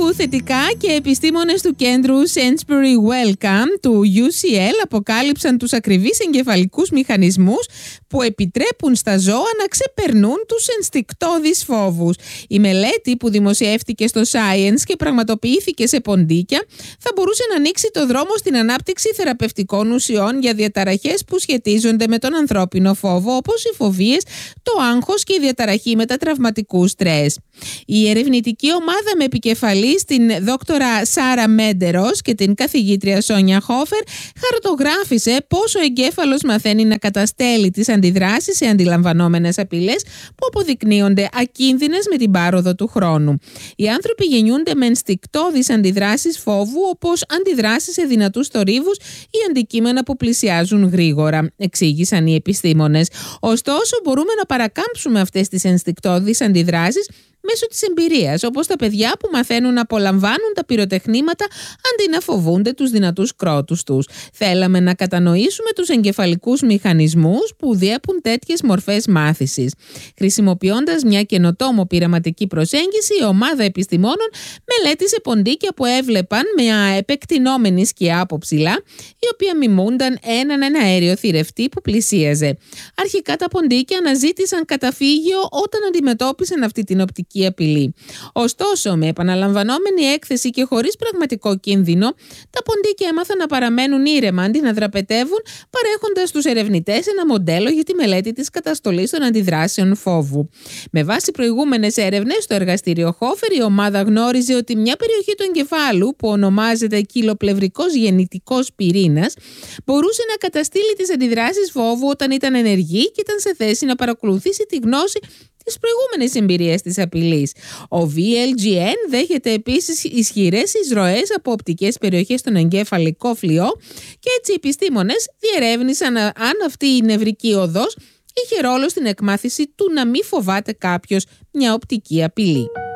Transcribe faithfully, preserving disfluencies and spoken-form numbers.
θετικά και επιστήμονες του κέντρου Sainsbury Wellcome του γιου σι ελ αποκάλυψαν τους ακριβείς εγκεφαλικούς μηχανισμούς που επιτρέπουν στα ζώα να ξεπερνούν τους ενστικτώδεις φόβους. Η μελέτη που δημοσιεύτηκε στο Science και πραγματοποιήθηκε σε ποντίκια θα μπορούσε να ανοίξει το δρόμο στην ανάπτυξη θεραπευτικών ουσιών για διαταραχές που σχετίζονται με τον ανθρώπινο φόβο, όπως οι φοβίες, το άγχος και η διαταραχή μετατραυματικού στρες. Η ερευνητική ομάδα με επικεφαλής την δόκτορα Σάρα Μέντερος και την καθηγήτρια Σόνια Χόφερ χαρτογράφησε πώς ο εγκέφαλος μαθαίνει να καταστέλει τις αντιδράσεις σε αντιλαμβανόμενες απειλές που αποδεικνύονται ακίνδυνες με την πάροδο του χρόνου. Οι άνθρωποι γεννιούνται με ενστικτώδεις αντιδράσεις φόβου, όπως αντιδράσεις σε δυνατούς θορύβους ή αντικείμενα που πλησιάζουν γρήγορα, εξήγησαν οι επιστήμονες. Ωστόσο, μπορούμε να παρακάμψουμε αυτές τις ενστικτώδεις αντιδράσεις μέσω της εμπειρίας, όπως τα παιδιά που μαθαίνουν να απολαμβάνουν τα πυροτεχνήματα αντί να φοβούνται τους δυνατούς κρότους τους. Θέλαμε να κατανοήσουμε τους εγκεφαλικούς μηχανισμούς που διέπουν τέτοιες μορφές μάθησης. Χρησιμοποιώντας μια καινοτόμο πειραματική προσέγγιση, η ομάδα επιστημόνων μελέτησε ποντίκια που έβλεπαν μια επεκτηνόμενη σκιά από ψηλά, η οποία μιμούνταν έναν αέριο θηρευτή που πλησίαζε. Αρχικά τα ποντίκια αναζήτησαν καταφύγιο όταν αντιμετώπισαν αυτή την οπτική απειλή. Ωστόσο, με επαναλαμβανόμενη έκθεση και χωρίς πραγματικό κίνδυνο, τα ποντίκια έμαθαν να παραμένουν ήρεμα αντί να δραπετεύουν, παρέχοντας στους ερευνητές ένα μοντέλο για τη μελέτη της καταστολής των αντιδράσεων φόβου. Με βάση προηγούμενες έρευνες στο εργαστήριο Χόφερ, η ομάδα γνώριζε ότι μια περιοχή του εγκεφάλου, που ονομάζεται κυλοπλευρικός γεννητικός πυρήνας, μπορούσε να καταστήλει τις αντιδράσεις φόβου όταν ήταν ενεργή και ήταν σε θέση να παρακολουθήσει τη γνώση τις προηγούμενες εμπειρίες της απειλής. Ο βι ελ τζι εν δέχεται επίσης ισχυρές εισρωές από οπτικές περιοχές στον εγκέφαλικό φλοιό και έτσι οι επιστήμονες διερεύνησαν αν αυτή η νευρική οδός είχε ρόλο στην εκμάθηση του να μην φοβάται κάποιος μια οπτική απειλή.